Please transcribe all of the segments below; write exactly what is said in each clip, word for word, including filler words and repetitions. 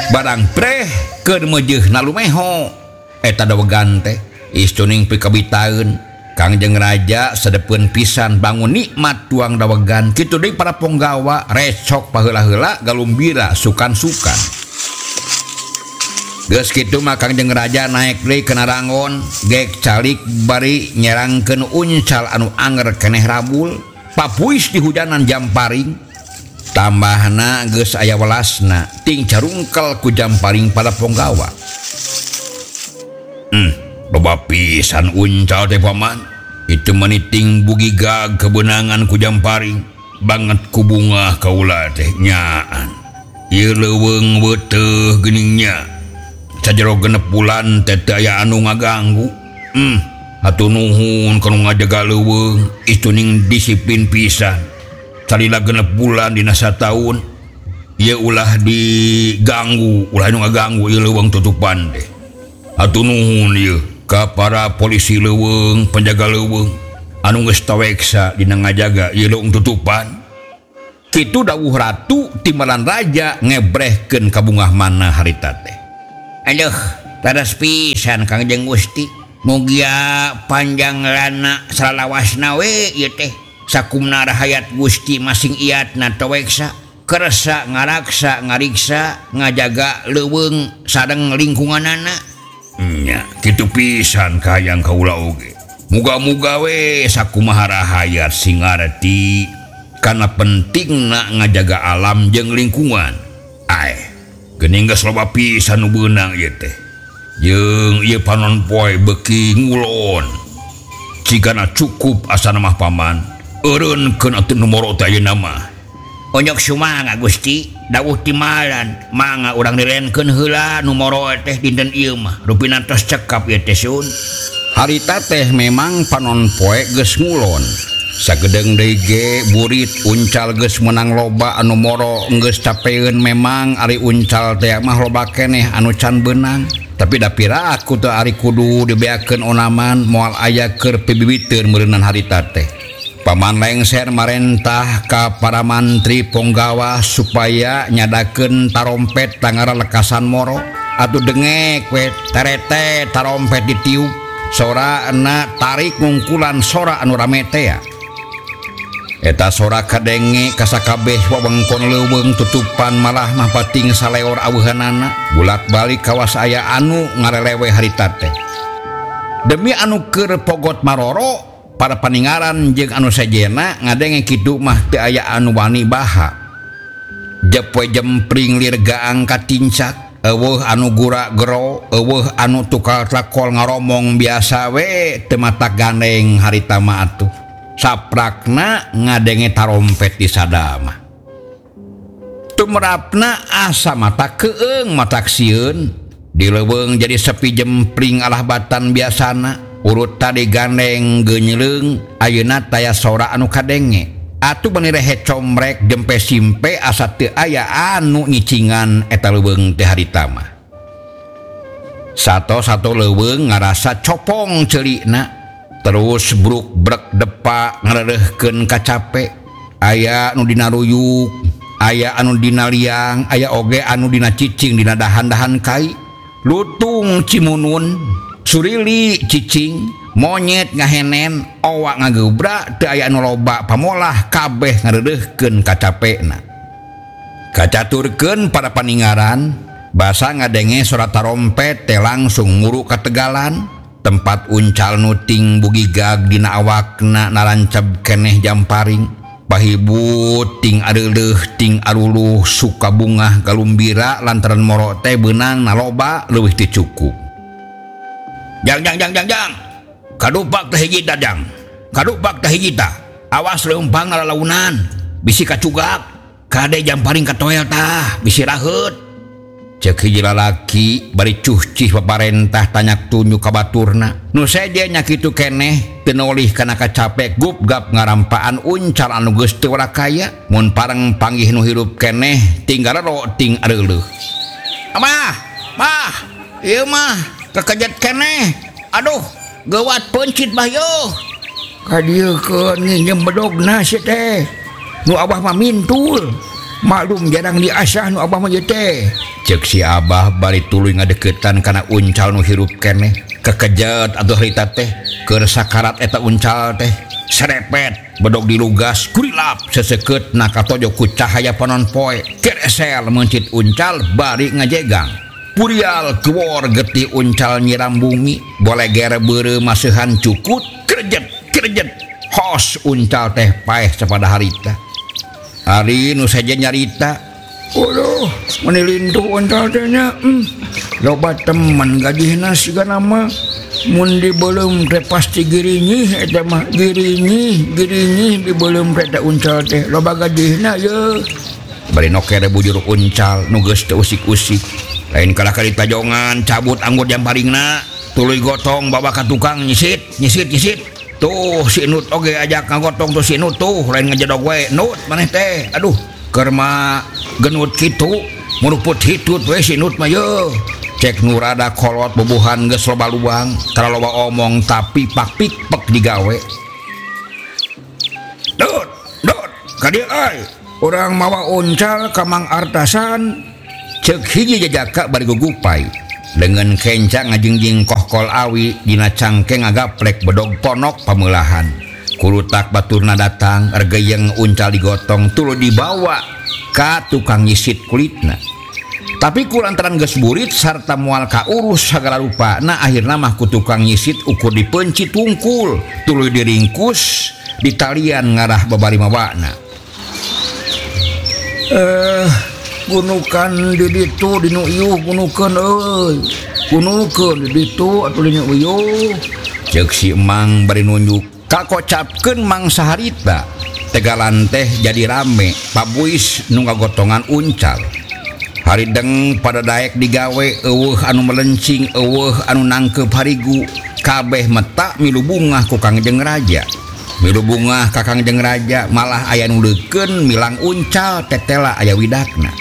barang preh keur meujeun nalumeho eta dawegan teh istuning pikabitaeun Kangjeng Raja sadepeun pisan bangun nikmat tuang dawegan kitu deui para ponggawa recok paheula-heula galumbira sukan-sukan. Geus kitu mah Kangjeng Raja naek deui ka narangon gek calik bari nyerangkeun uncal anu anger keneh rabul papuis di hujanan Jamparing. Tambahna geus aya welasna ting carungkel ku Jamparing pada ponggawa. Hmm, loba pisan uncal teh paman. Itu meniting bugi gag kebenangan ku Jamparing banget ku bunga kaula teh nyaan. Ieu leuweung beuteuh geuningnya. Sajero genep bulan teh teu aya anu ngaganggu. Hmm, hatur nuhun kanu ngajaga leuweung istuning disiplin pisan. Salila genep bulan dina sataun ieu ulah diganggu, ulah anu ngaganggu ieu leuweung tutupan teh. Hatur nuhun ieu ka para polisi leuweung penjaga leuweung anu geus taweksa dina ngajaga ieu leuweung tutupan. Kitu dawuh ratu timbalan raja ngebrehkeun ka bungah mana harita teh. Aduh, tadas pisan Kangjeng Gusti. Mugia panjang lana salawasna we ieu teh. Sakumna rahayat Gusti masing iatna taweksa kersa ngaraksa ngariksa ngajaga leuweung sareng lingkunganana. Nya, kitu pisan kahayang kaula oge. Muga-muga we sakumaha rahayat sing ngarti kana pentingna ngajaga alam jeung lingkungan. Ae, geuning geus loba pisan nu beunang ieu teh. Jeung ieu panon poe beuki ngulon. Cigana cukup asana mah paman, eureunkeun atuh numoro teh ayeuna mah. Onyok sumanga Gusti, dawuh timalan mangga urang direnkeun heula numoro teh dinten ieu mah rupina tos cekap ieu teh sun. Harita teh memang panon poe geus ngulon. Sagedeng deui ge burit uncal geus menang loba anu moro geus capeun memang ari uncal teh mah loba keneh anu can beunang. Tapi da piraku teh ari kudu dibeakeun onaman moal aya keur pibibiteun meureunan harita teh. Paman lengser marentah ka para mantri ponggawa supaya nyadakeun tarompet tangara lekasan moro atuh dengek we terete tarompet ditiup sorana tarik ngungkulan sora anu rame teh. Eta sora kadenge ka sakabeh wewengkon leuweung tutupan malah mah pating saleor aweuhanana bulak-balik kawas aya anu ngarelewe harita teh. Demi anu keur pogot maroro para paningaran jeung anu sajena ngadenge kitu mah teu aya anu wani baha. Jepoe jempring lir gaang katincak, eueuh anu gura gero, eueuh anu tukal lakol ngaromong biasa we teu mata gandeng harita mah atuh. Saprakna ngadenge tarompet di sadama. Tumrapna asa mata keung matak sieun, di leuweung jadi sepi jempring alah batan biasana. Urut tadi gandeng geunyeuleung ayeuna taya sora anu kadenge atuh bani rehe comrek jempe simpe asa teu aya anu ngicingan eta leuweung teh harita mah. Sato-sato leuweung ngarasa copong ceulina terus bruk brek depa ngareureuhkeun ka cape. Aya anu dina ruyuk, aya anu dina liang, aya oge anu dina cicing dina dahan-dahan kai. Lutung cimunun surili cicing monyet ngahenen owak ngagebra teu aya anu loba pamolah kabeh ngareureuhkeun ka capena. Kacaturkeun para paningaran basa ngadenge suara tarompet teh langsung muru ka tegalan tempat uncal nuting bugi gag dina awakna naranceb keneh Jamparing pahibut ting areuleuh ting aruluh suka bungah galumbira lantaran moro teh beunang naloba leuwih teu cukup. Jang jang jang jang jang. Kadupak teh hiji jang. Kadupak teh hiji tah. Awas leumpang lalaunan. Bisi kacugak. Kade Jamparing katoel tah, bisi raheut. Ceuk hiji lalaki bari cuhcih paparentah tanyak tunjuk ka baturna. Nu seje nya kitu keneh teu nolih kana kacapek gupgap ngarampaan uncal anu geus teu warakaya mun pareng panggih nu hirup keneh tinggal ro ting areuleuh. Amah, mah, ieu mah kekejet keneh. Aduh, gawat pencit bah yo. Ka dieu keun nginjem bedogna si teh. Nu abah mah mintul. maklum jarang diasah nu abah mah teh. Cek si abah bari tuluy ngadeketan kana uncal nu hirup keneh kekejet atuh harita teh keur sakarat eta uncal teh serepet bedog dilugas kurilap seseukeut na katojo ku cahaya panon poe keresel mencit uncal bari ngajegang purial kewor geti uncal nyiram bumi boleger beureu maseuhan cukut kerejet kerejet hos uncal teh paeh sapada harita hari nu saja nyarita. Uluh, menilintuh uncal teh nya. Hmm. Loba teman gadihna sigana mah mun dibeuleum teh pasti girinyih eta mah girinyih girinyih dibeuleum teh da uncal teh loba gadihna ye. Bari noker bujur uncal nu geus teu usik-usik. Lain kala kali tajongan cabut anggur jamparingna tuluy gotong bawa ka tukang nyisit nyisit nyisit. Tuh si Nut oge ajak ngagotong tuh si Nut tuh lain ngajedog we Nut maneh teh. Aduh kerma genut kitu meruput hitut we si Nut mah ye cek nu rada kolot bobohan geus loba luang tara loba omong tapi pakpik pek digawe. Dut dut ka dieu euy urang mawa uncal ka Mang Artasan cek hiji jajaka bari gugupay dengan kencang ngajingjing kohkol awi dina cangkeng ngagaplek bedog ponok pameulahan. Kurutak baturna datang ergeyeng uncal digotong tuluy dibawa ka tukang nyisit kulitna. Tapi kulantaran geus burit sarta moal kaurus sagala rupa na akhirna mah ku tukang nyisit ukur dipencit wungkul tuluy diringkus ditalian ngarah babari mawakna. Eh gunukan di ditu dinu ieuh gunukeun euy. Gunukeun di ditu atuh dinu ieuh. Ceuk si Emang bari nunjuk kakocapkeun Mang saharita tegalan teh jadi rame pabuis nu ngagotongan uncal harideng pada daek digawe eueuh anu melencing eueuh anu nangkep harigu kabeh meta milu bungah ku Kangjeng Raja milu bungah ka Kangjeng Raja malah aya nu leukeun milang uncal tetela aya widakna.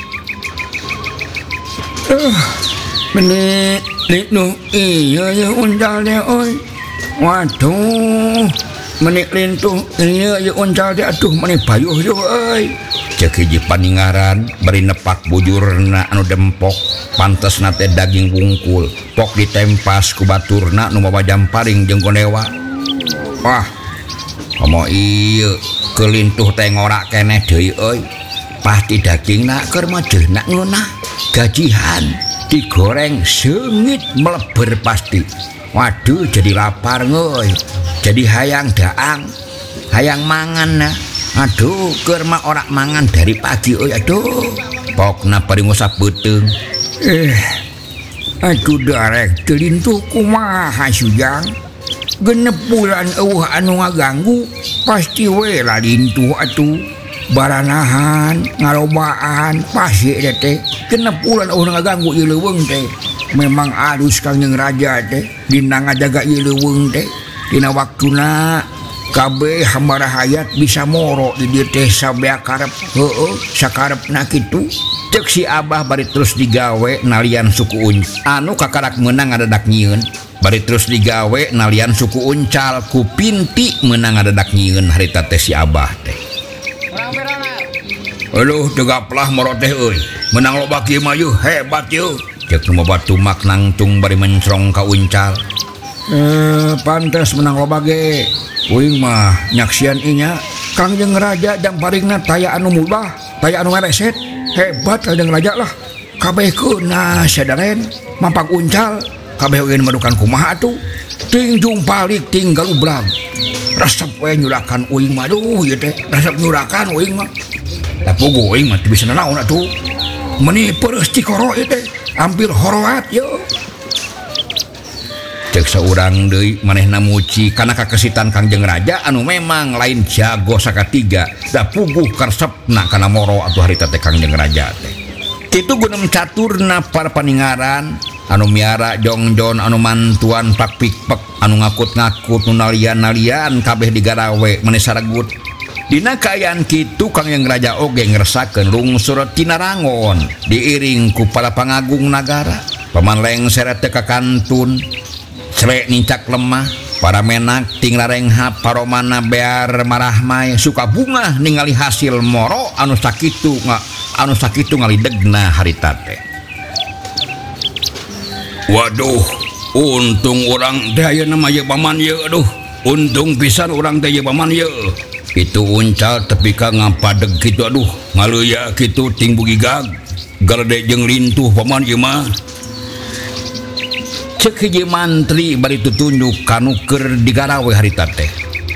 Uh, menik nu ieu ye uncal teh euy. Waduh menik lintuh ieu ye uncal teh atuh maneh payuh yo euy. Cek hiji paningaran bari nepak bujurna anu dempok pantesna teh daging wungkul pok ditempas ku baturna nu mawa jamparing jeung gonewa. Wah komo ieu kelintuh teh ngorak keneh deui euy pasti dagingna keur majeuna ngeunah gajihan digoreng seungit meleber pasti. Waduh jadi lapar ngoy jadi hayang daang hayang mangan nah. Aduh keur mah ora mangan dari pagi euy aduh pokna paring usap beuteung. Eh atuh darek teu lintuh kumaha sujang genep bulan eueuh anu ngaganggu pasti we lah lintuh atuh baranahan ngalobaan pasti teh genep bulan eueuh ngaganggu ieu leuweung teh. Memang alus Kangjeng Raja teh dina ngajaga ieu leuweung teh dina waktuna kabeh hamba hayat bisa moro di dieu teh sabea karep heueuh sakarepna kitu. Cek si abah bari terus digawe nalian suku uncal anu kakarak meunang ngadadak nyieun bari terus digawe nalian suku uncal ku Pinti meunang ngadadak nyieun harita teh si abah teh. Aduh tegaplah moro teh euy meunang loba kieu mah yeuh hebat yeuh. Cek nu batu mak nangtung bari mencrong ka uncal. Eh pantes menang loba ge. Uing mah nyaksian inya Kangjeng Raja jamparingna taya anu mubah, taya anu mereset. Hebat Kangjeng Raja lah. Kabeh keuna sadaren mampak uncal, kabeh eueun madukan kumaha atuh. Ting jumpalik ting galublang. Resep we nyurakan uing mah duh ieu teh, resep nyurakan uing mah. Da puguh uing mah teu bisa nanaon atuh. Meni peureuh ti koro ieu teh. Hampir hormat yo. Cek saurang deui manehna muji kana kakesitan Kangjeng Raja anu memang lain jago sakatiga da puguh karesepna kana moro atuh harita teh Kangjeng Raja teh. Kitu gunem caturna para paningaran anu miara jongjon anu mantuan pakpikpek anu ngakut-ngakut nu nalian-nalian kabeh digarawe maneh saragut. Dina kaayaan kitu Kangjeng Raja oge ngerasakeun lungsur tina rangon diiring ku para pangagung nagara. Paman lengser teh ka kantun crek nincak lemah para menak ting larengha paromana bear marah mae suka bunga ningali hasil moro anu sakitu nga anu sakitu ngalidegna harita teh. Waduh, untung orang teh aya nama ye paman ye aduh. Untung pisan orang teh ye paman ye. Itu uncal tepi ka ngapadeg kitu aduh, ngaleuya kitu ting bugigag. Galede jeung lintuh paman ye mah. Ceuk hiji mantri bari tutunjuk kanu keur digarawe harita teh.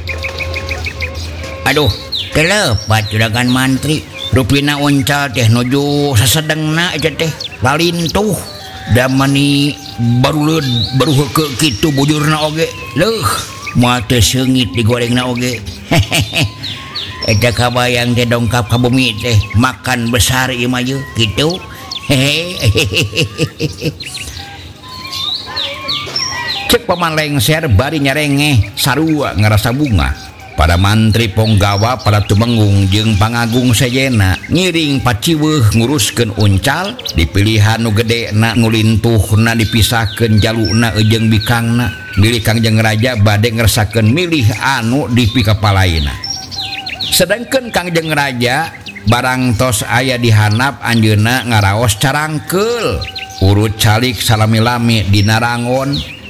Aduh, kelepat juragan mantri. Rupina uncal teh nuju sasedengna aja teh lalintuh. Damani baru leud baru heukeut kitu bujurna oge. Leuh, moal teu seungit digorengna oge. Eta kabayang teh dongkap ka bumi teh makan besar ieu mah ye kitu. Cek paman lengser bari nyarengeh sarua ngarasa bunga. Pada mantri ponggawa pada tumenggung jeung pangagung sejena ngiring paciweuh nguruskeun uncal dipilihan nu gedena nu lintuhna dipisahkeun jaluna jeung bikangna milih Kangjeng Raja bade ngersakeun milih anu dipi kapalaina. Sedengkeun Kangjeng Raja barang tos aya di handap anjeunna ngaraos carangkeul urut calik salami-lami dina rangon